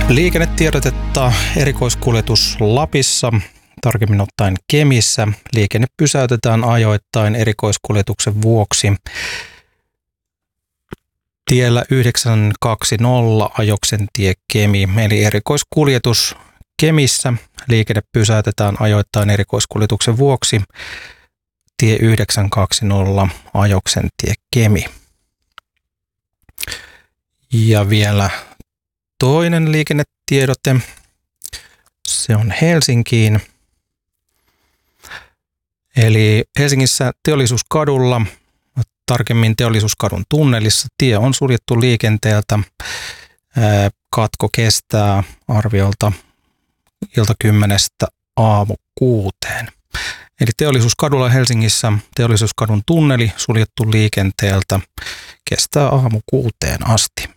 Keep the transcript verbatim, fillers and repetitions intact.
Liikennetiedotetta erikoiskuljetus Lapissa, tarkemmin ottaen Kemissä. Liikenne pysäytetään ajoittain erikoiskuljetuksen vuoksi. Tiellä yhdeksänsataakaksikymmentä Ajoksentie Kemi, eli erikoiskuljetus Kemissä. Liikenne pysäytetään ajoittain erikoiskuljetuksen vuoksi. Tie yhdeksänsataakaksikymmentä Ajoksentie Kemi. Ja vielä toinen liikennetiedote. Se on Helsinkiin. Eli Helsingissä Teollisuuskadulla, tarkemmin Teollisuuskadun tunnelissa, tie on suljettu liikenteeltä. Katko kestää arviolta ilta kymmenestä aamu kuuteen. Eli Teollisuuskadulla Helsingissä Teollisuuskadun tunneli suljettu liikenteeltä, kestää aamu kuuteen asti.